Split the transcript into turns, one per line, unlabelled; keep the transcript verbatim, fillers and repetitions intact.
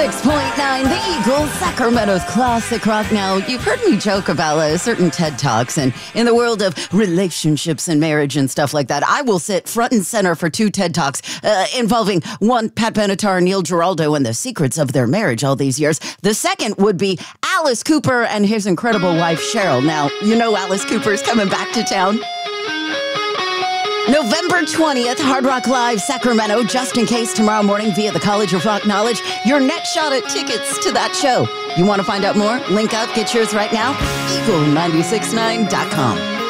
ninety-six point nine, The Eagle, Sacramento's classic rock. Now, you've heard me joke about uh, certain TED Talks, and in the world of relationships and marriage and stuff like that, I will sit front and center for two TED Talks uh, involving one, Pat Benatar, Neil Giraldo, and the secrets of their marriage all these years. The second would be Alice Cooper and his incredible wife, Cheryl. Now, you know Alice Cooper is coming back to town. November twentieth, Hard Rock Live, Sacramento, just in case tomorrow morning via the College of Rock Knowledge. Your next shot at tickets to that show. You want to find out more? Link up, get yours right now, eagle nine six nine dot com.